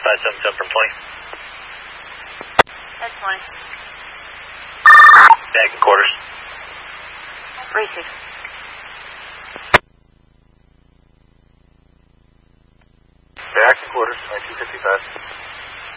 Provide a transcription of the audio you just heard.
577 from 20. That's 20. Back in quarters. Receive. Back in quarters, 1955.